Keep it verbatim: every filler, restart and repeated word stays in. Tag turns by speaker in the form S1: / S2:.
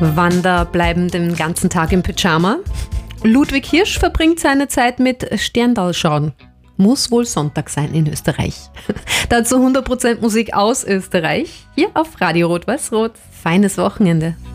S1: Wander bleiben den ganzen Tag im Pyjama. Ludwig Hirsch verbringt seine Zeit mit Sterndal schauen. Muss wohl Sonntag sein in Österreich. Dazu hundert Prozent Musik aus Österreich. Hier auf Radio Rot-Weiß-Rot. Feines Wochenende.